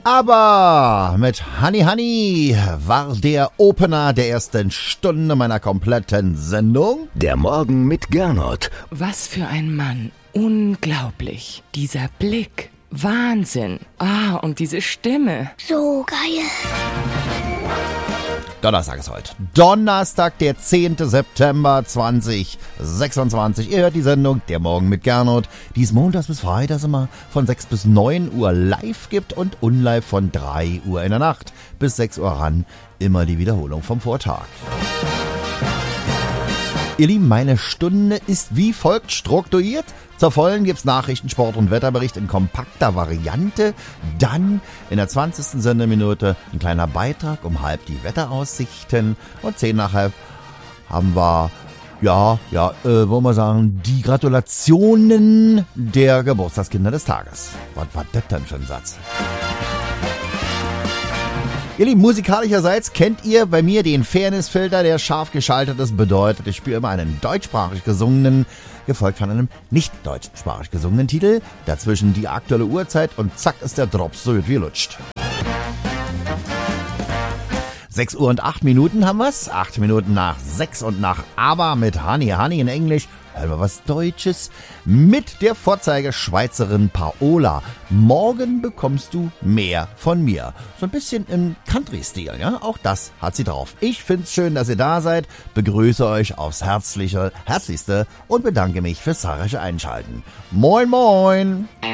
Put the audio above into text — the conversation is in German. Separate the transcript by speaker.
Speaker 1: Aber mit Honey Honey war der Opener der ersten Stunde meiner kompletten Sendung.
Speaker 2: Der Morgen mit Gernot.
Speaker 3: Was für ein Mann. Unglaublich. Dieser Blick. Wahnsinn. Und diese Stimme.
Speaker 4: So geil.
Speaker 1: Donnerstag ist heute. Donnerstag, der 10. September 2026. Ihr hört die Sendung Der Morgen mit Gernot, die es montags bis freitags immer von 6 bis 9 Uhr live gibt und unlive von 3 Uhr in der Nacht bis 6 Uhr ran. Immer die Wiederholung vom Vortag. Ihr Lieben, meine Stunde ist wie folgt strukturiert. Zur vollen gibt's Nachrichten, Sport und Wetterbericht in kompakter Variante. Dann in der 20. Sendeminute ein kleiner Beitrag um halb die Wetteraussichten. Und 10 nach halb haben wir, wollen wir sagen, die Gratulationen der Geburtstagskinder des Tages. Was war das denn für ein Satz? Ihr Lieben, musikalischerseits kennt ihr bei mir den Fairness-Filter, der scharf geschaltet ist. Bedeutet, ich spiele immer einen deutschsprachig gesungenen, gefolgt von einem nicht deutschsprachig gesungenen Titel. Dazwischen die aktuelle Uhrzeit und zack ist der Drops so gut wie lutscht. 6 Uhr und 8 Minuten haben wir's. 8 Minuten nach 6 und nach Aber mit Honey Honey in Englisch. Hören wir was Deutsches mit der Vorzeigeschweizerin Paola. Morgen bekommst du mehr von mir. So ein bisschen im Country-Stil, ja? Auch das hat sie drauf. Ich find's schön, dass ihr da seid. Begrüße euch aufs Herzlichste und bedanke mich fürs zahlreiche Einschalten. Moin, moin!